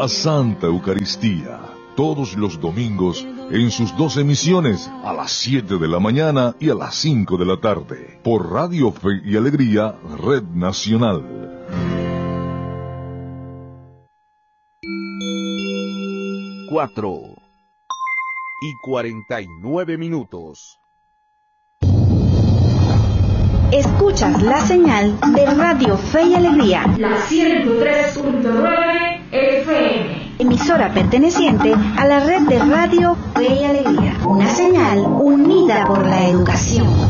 la Santa Eucaristía, todos los domingos en sus 2 emisiones, a las 7 de la mañana y a las 5 de la tarde, por Radio Fe y Alegría, Red Nacional. Cuatro y 49 minutos. Escuchas la señal de Radio Fe y Alegría, la 103.9 FM. Emisora perteneciente a la red de Radio Fe y Alegría. Una señal unida por la educación.